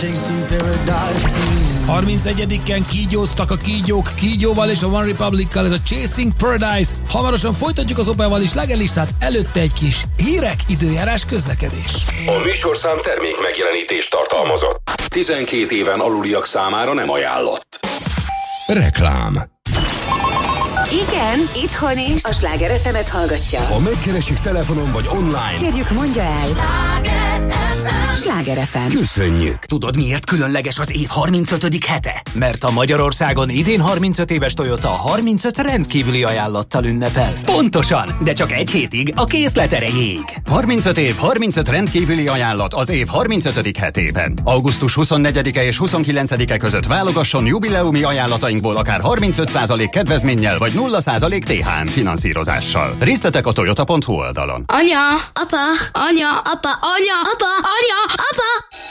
31-en kígyóztak a kígyók kígyóval és a One Republic-kal, ez a Chasing Paradise. Hamarosan folytatjuk az Opelval is legelistát, előtte egy kis hírek, időjárás, közlekedés. A műsorszám termék megjelenítést tartalmazott. 12 éven aluliak számára nem ajánlott. Reklám. Igen, itthon is. A Sláger FM-et hallgatja. Ha megkeresik telefonon vagy online, kérjük, mondja el. Sláger FM. Köszönjük. Tudod, miért különleges az év 35. hete? Mert a Magyarországon idén 35 éves Toyota 35 rendkívüli ajánlattal ünnepel. Pontosan, de csak egy hétig, a készlet erejéig. 35 év, 35 rendkívüli ajánlat az év 35. hetében. Augusztus 24-e és 29-e között válogasson jubileumi ajánlatainkból akár 35% kedvezménnyel vagy 0% THM finanszírozással. Részletek a toyota.hu oldalon. Anya! Apa! Anya! Apa! Anya! Apa! Anya! Apa!